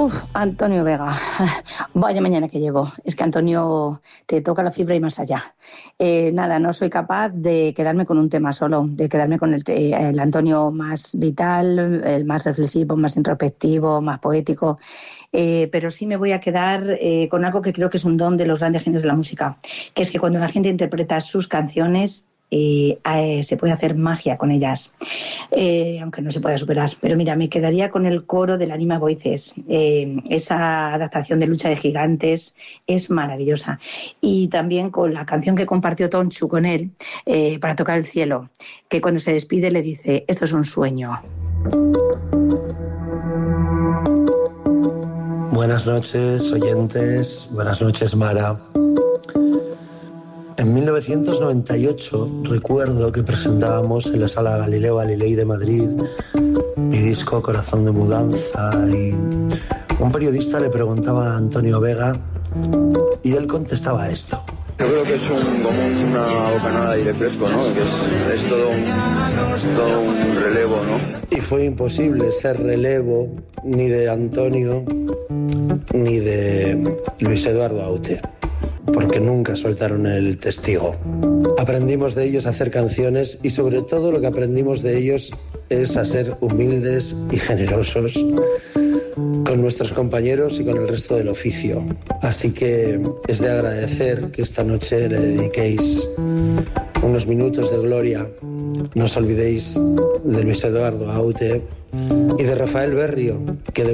Antonio Vega, vaya mañana que llevo. Es que Antonio te toca la fibra y más allá. Nada, no soy capaz de quedarme con un tema solo, de quedarme con el Antonio más vital, el más reflexivo, más introspectivo, más poético. Pero sí me voy a quedar con algo que creo que es un don de los grandes genios de la música, que es que cuando la gente interpreta sus canciones, se puede hacer magia con ellas, aunque no se pueda superar. Pero mira, me quedaría con el coro del Anima Voices. Esa adaptación de Lucha de Gigantes es maravillosa. Y también con la canción que compartió Tonchu con él, Para tocar el cielo, que cuando se despide le dice: esto es un sueño. Buenas noches, oyentes. Buenas noches, Mara. En 1998 recuerdo que presentábamos en la Sala Galileo Galilei de Madrid mi disco Corazón de Mudanza, y un periodista le preguntaba a Antonio Vega y él contestaba esto. Yo creo que es como una bocanada de aire fresco, ¿no? Que es todo un relevo, ¿no? Y fue imposible ser relevo ni de Antonio ni de Luis Eduardo Aute, porque nunca soltaron el testigo. Aprendimos de ellos a hacer canciones, y sobre todo lo que aprendimos de ellos es a ser humildes y generosos con nuestros compañeros y con el resto del oficio. Así que es de agradecer que esta noche le dediquéis unos minutos de gloria. No os olvidéis de Luis Eduardo Aute y de Rafael Berrio, que